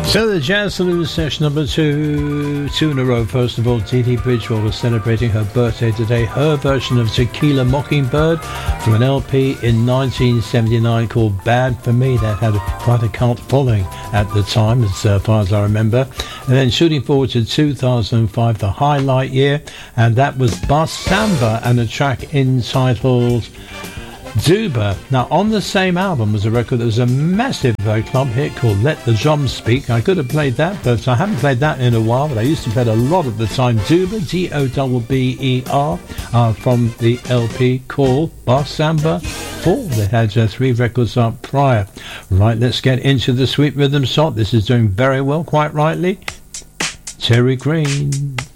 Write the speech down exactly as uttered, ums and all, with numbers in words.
So the Jazz Salute session number two, two in a row. First of all, Dee Dee Bridgewater was celebrating her birthday today. Her version of Tequila Mockingbird from an L P in nineteen seventy-nine called Bad For Me. That had quite a cult following at the time, as uh, far as I remember. And then shooting forward to two thousand five, the highlight year, and that was Bossa Samba and a track entitled Duba. Now, on the same album was a record that was a massive uh, club hit called Let the Drums Speak. I could have played that, but I haven't played that in a while, but I used to play it a lot at the time. Duba, D O B B E R, uh, from the L P called Bossa Samba four. They had uh, three records up prior. Right, let's get into the sweet rhythm slot. This is doing very well, quite rightly. Terry Green.